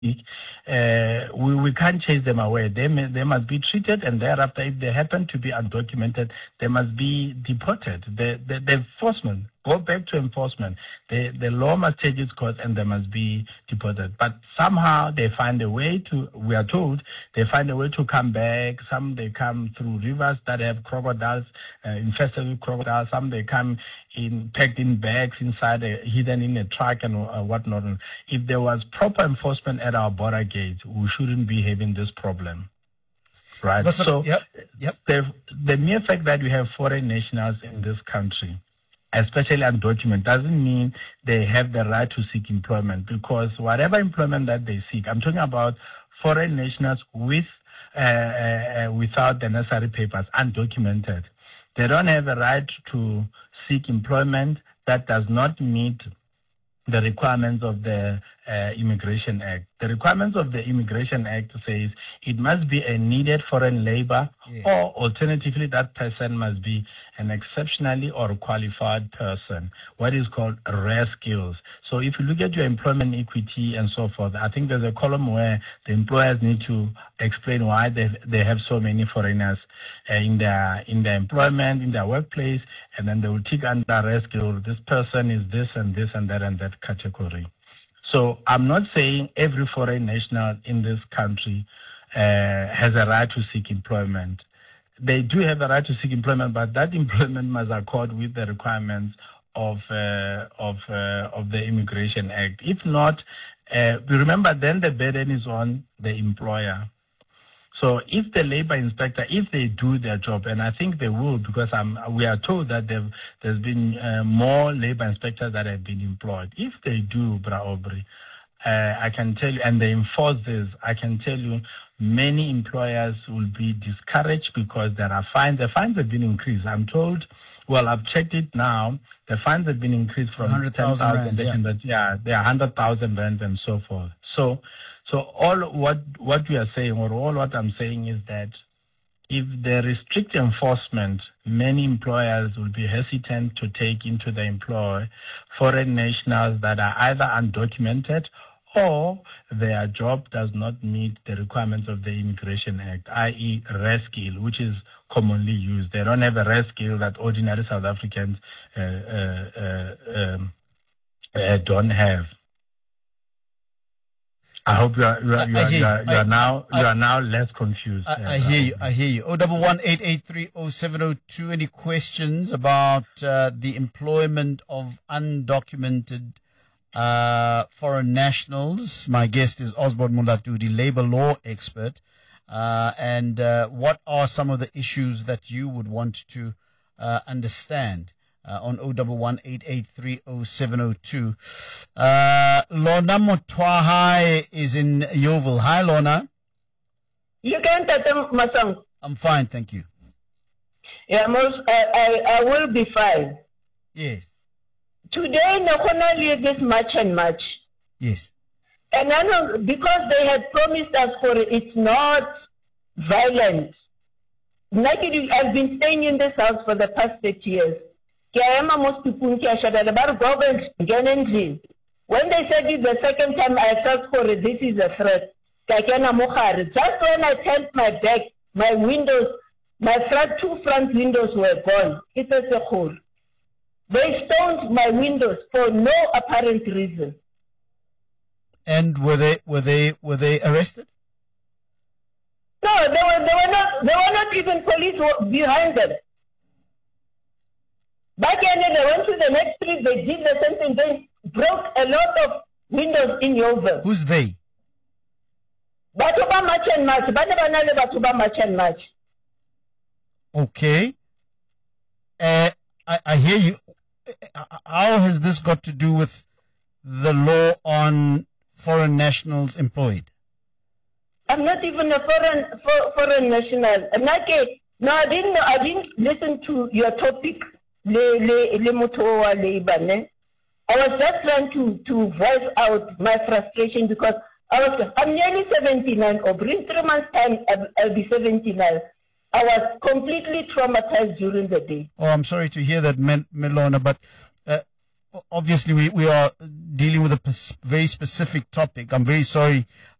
we can't chase them away. They must be treated, and thereafter, if they happen to be undocumented, they must be deported. The enforcement, go back to enforcement. The law must take its course, and they must be deported. But somehow they find a way to, we are told, they find a way to come back. Some they come through rivers that have crocodiles, infested with crocodiles. Some they come packed in bags inside, hidden in a truck and whatnot. If there was proper enforcement at our border gates, we shouldn't be having this problem, right? Listen, so yep. The mere fact that we have foreign nationals in this country, especially undocumented, doesn't mean they have the right to seek employment, because whatever employment that they seek, I'm talking about foreign nationals with without the necessary papers, undocumented. They don't have a right to seek employment that does not meet the requirements of the Immigration Act. The requirements of the Immigration Act says it must be a needed foreign labor, or alternatively that person must be an exceptionally or qualified person, what is called rare skills. So if you look at your employment equity and so forth, I think there's a column where the employers need to explain why they have so many foreigners in their employment, in their workplace, and then they will take under rare skill, this person is this and this and that category. So I'm not saying every foreign national in this country has a right to seek employment. They do have a right to seek employment, but that employment must accord with the requirements of the Immigration Act. If not, remember then the burden is on the employer. So if the labor inspector, if they do their job, and I think they will, because we are told that there's been more labor inspectors that have been employed. If they do, Bra Aubrey, I can tell you, and they enforce this, I can tell you, many employers will be discouraged because there are fines. The fines have been increased. I'm told, well, I've checked it now, the fines have been increased from 10,000, they are 100,000 rand and so forth. So all what we are saying, or all what I'm saying, is that if there is strict enforcement, many employers will be hesitant to take into the employ foreign nationals that are either undocumented or their job does not meet the requirements of the Immigration Act, i.e. rare skill, which is commonly used. They don't have a rare skill that ordinary South Africans don't have. I hope you are now less confused. I hear you. 011-883-0702. Any questions about the employment of undocumented foreign nationals? My guest is Osborne Mulatu, the labor law expert. And what are some of the issues that you would want to understand? On 011-883-0702. Lorna Motwahai is in Yeovil. Hi, Lorna. You can tell them, Masang. I'm fine, thank you. Yeah, I will be fine. Yes. Today, Nakona this much and much. Yes. And I know, because they had promised us for it's not violent. I've been staying in this house for the past 6 years. When they said it the second time, I felt for it, this is a threat. Just when I turned my back, my windows, two front windows were gone. It was a hole. They stoned my windows for no apparent reason. And were they arrested? No, they were not even police behind them. Back then, they went to the next street, they did the same thing, they broke a lot of windows in Yeovil. Who's they? Batuba much and much. Batuba much and much. Okay. I hear you. How has this got to do with the law on foreign nationals employed? I'm not even a foreign national. No, I didn't listen to your topic. I was just trying to voice out my frustration because I'm nearly 79, or in 3 months' time I'll be 79. I was completely traumatized during the day. Oh, I'm sorry to hear that, Melona, but obviously we are dealing with a very specific topic. I'm very sorry